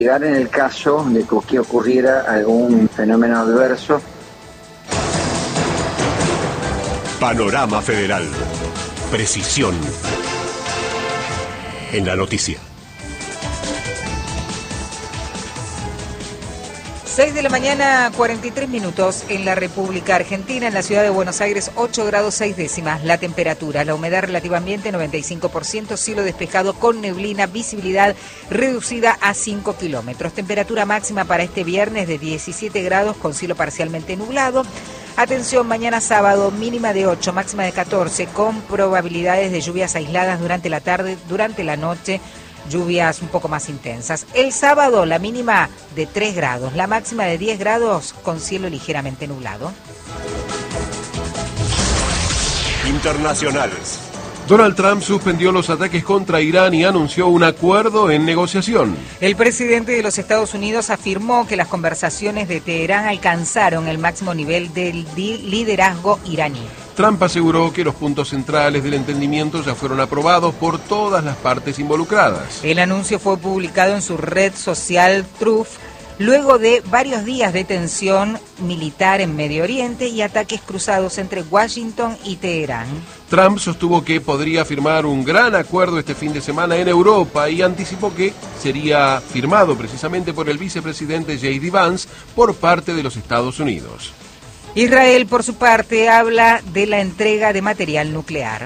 Llegar en el caso de que ocurriera algún fenómeno adverso. Panorama Federal. Precisión en la noticia. 6 de la mañana, 43 minutos en la República Argentina, en la ciudad de Buenos Aires, 8 grados 6 décimas la temperatura, la humedad relativa ambiente 95%, cielo despejado con neblina, visibilidad reducida a 5 kilómetros. Temperatura máxima para este viernes de 17 grados con cielo parcialmente nublado. Atención, mañana sábado, mínima de 8, máxima de 14, con probabilidades de lluvias aisladas durante la tarde, durante la noche, lluvias un poco más intensas. El sábado, la mínima de 3 grados, la máxima de 10 grados con cielo ligeramente nublado. Internacionales. Donald Trump suspendió los ataques contra Irán y anunció un acuerdo en negociación. El presidente de los Estados Unidos afirmó que las conversaciones de Teherán alcanzaron el máximo nivel del liderazgo iraní. Trump aseguró que los puntos centrales del entendimiento ya fueron aprobados por todas las partes involucradas. El anuncio fue publicado en su red social Truth, luego de varios días de tensión militar en Medio Oriente y ataques cruzados entre Washington y Teherán. Trump sostuvo que podría firmar un gran acuerdo este fin de semana en Europa y anticipó que sería firmado precisamente por el vicepresidente J.D. Vance por parte de los Estados Unidos. Israel, por su parte, habla de la entrega de material nuclear.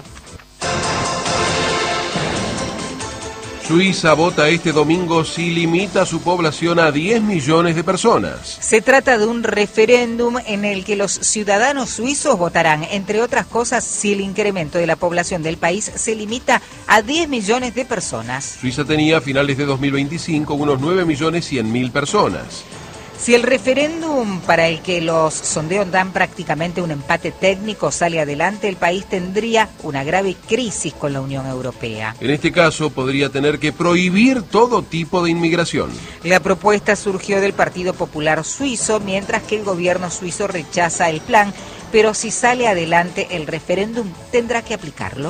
Suiza vota este domingo si limita su población a 10 millones de personas. Se trata de un referéndum en el que los ciudadanos suizos votarán, entre otras cosas, si el incremento de la población del país se limita a 10 millones de personas. Suiza tenía a finales de 2025 unos 9.100.000 personas. Si el referéndum para el que los sondeos dan prácticamente un empate técnico sale adelante, el país tendría una grave crisis con la Unión Europea. En este caso, podría tener que prohibir todo tipo de inmigración. La propuesta surgió del Partido Popular Suizo, mientras que el gobierno suizo rechaza el plan, pero si sale adelante el referéndum, tendrá que aplicarlo.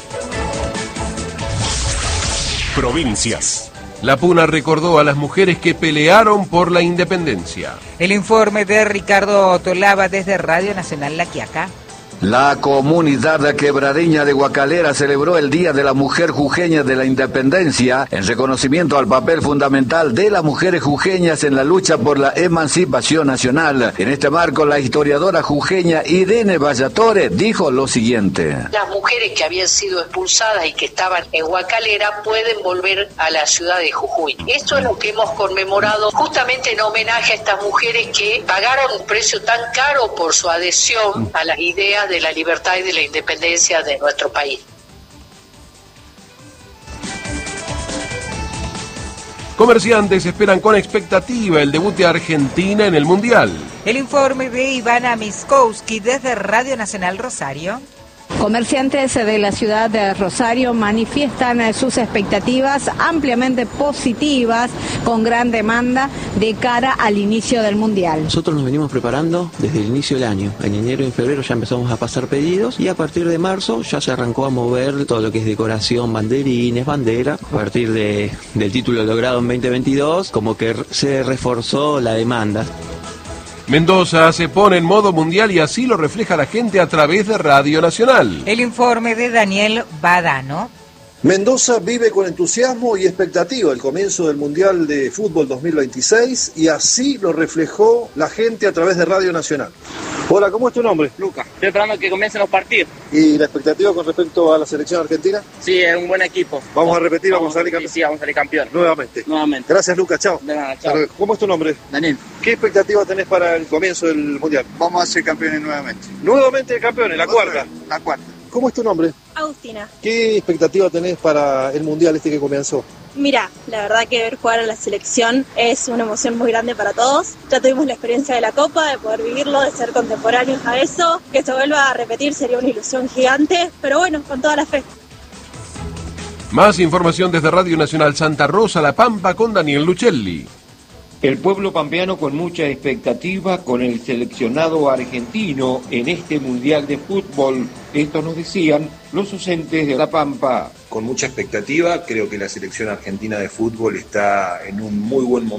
Provincias. La Puna recordó a las mujeres que pelearon por la independencia. El informe de Ricardo Tolaba desde Radio Nacional La Quiaca. La comunidad quebradeña de Guacalera celebró el Día de la Mujer Jujeña de la Independencia en reconocimiento al papel fundamental de las mujeres jujeñas en la lucha por la emancipación nacional. En este marco, la historiadora jujeña Irene Vallatore dijo lo siguiente. Las mujeres que habían sido expulsadas y que estaban en Guacalera pueden volver a la ciudad de Jujuy. Esto es lo que hemos conmemorado justamente en homenaje a estas mujeres que pagaron un precio tan caro por su adhesión a las ideas de la libertad y de la independencia de nuestro país. Comerciantes esperan con expectativa el debut de Argentina en el Mundial. El informe de Ivana Miskowski desde Radio Nacional Rosario. Comerciantes de la ciudad de Rosario manifiestan sus expectativas ampliamente positivas, con gran demanda de cara al inicio del Mundial. Nosotros nos venimos preparando desde el inicio del año. En enero y en febrero ya empezamos a pasar pedidos y a partir de marzo ya se arrancó a mover todo lo que es decoración, banderines, bandera. A partir del título logrado en 2022, como que se reforzó la demanda. Mendoza se pone en modo mundial y así lo refleja la gente a través de Radio Nacional. El informe de Daniel Badano. Mendoza vive con entusiasmo y expectativa el comienzo del Mundial de Fútbol 2026 y así lo reflejó la gente a través de Radio Nacional. Hola, ¿cómo es tu nombre? Lucas. Estoy esperando que comiencen los partidos. ¿Y la expectativa con respecto a la selección argentina? Sí, es un buen equipo. ¿Vamos a repetir? ¿Vamos a salir campeones? Sí, vamos a salir campeones. Nuevamente. Gracias, Lucas. Chao. De nada, chao. ¿Cómo es tu nombre? Daniel. ¿Qué expectativa tenés para el comienzo del Mundial? Vamos a ser campeones nuevamente. Nuevamente campeones, la cuarta. La cuarta. ¿Cómo es tu nombre? Agustina. ¿Qué expectativa tenés para el Mundial este que comenzó? Mira, la verdad que ver jugar a la selección es una emoción muy grande para todos. Ya tuvimos la experiencia de la Copa, de poder vivirlo, de ser contemporáneos a eso. Que se vuelva a repetir sería una ilusión gigante, pero bueno, con toda la fe. Más información desde Radio Nacional Santa Rosa, La Pampa, con Daniel Luchelli. El pueblo pampeano con mucha expectativa con el seleccionado argentino en este Mundial de Fútbol. Esto nos decían los docentes de La Pampa. con mucha expectativa. Creo que la selección argentina de fútbol está en un muy buen momento.